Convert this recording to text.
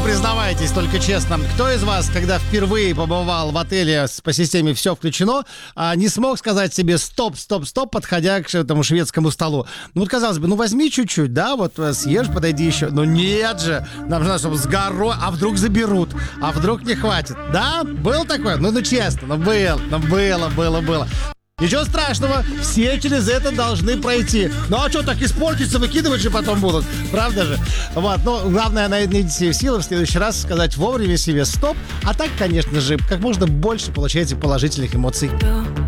признавайтесь только честно, кто из вас, когда впервые побывал в отеле по системе «все включено», не смог сказать себе «стоп», подходя к этому шведскому столу? Ну вот, казалось бы, возьми чуть-чуть, да, вот съешь, подойди еще. Но нет же, нам же надо, чтобы с горой, а вдруг заберут, а вдруг не хватит. Да, был такое? Ну честно, было. Ничего страшного, все через это должны пройти. Ну а что, так испортится, выкидывать же потом будут, правда же? Вот, но главное найти силы в следующий раз сказать вовремя себе стоп, а так, конечно же, как можно больше получаете положительных эмоций.